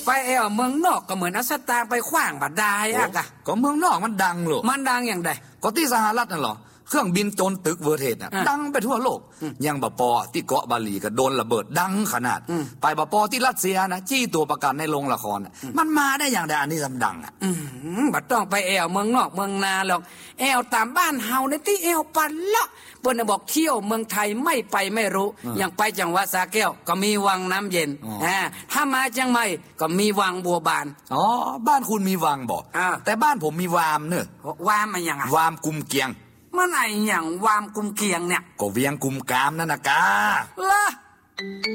ไปแอวเมืองนอกก็เหมือนอัสตางไปขว้างบัดได้อะกะก็เมืองนอกมันดังหรอมันดังอย่างใดก็ที่สหรัฐนั่นหรอเครื่องบินโจรตึกเวอร์เทสน่ะดังไปทั่วโลกยังบปอที่เกาะบาหลีก็โดนระเบิดดังขนาดไปบปอที่รัสเซียนะจี้ตัวประกันในโรงละครมันมาได้อย่างใดอันนี้ดังอ่ะบัดต้องไปแอวเมืองนอกเมืองนาหรอกแอวตามบ้านเฮาในที่แอวปันละเปิ้นบอกเที่ยวเมืองไทยไม่ไปไม่รู้อย่างไปจังหวัดสระแก้วก็มีวังน้ำเย็นถ้ามาจังใหม่ก็มีวังบัวบานอ๋อบ้านคุณมีวังบ่แต่บ้านผมมีวามเนอะวามมันยังไงวามกุมเกียงมันไออย่างวามกุมเกียงเนี่ยก็เวียงกุมกามนั่นนะกาล่ะ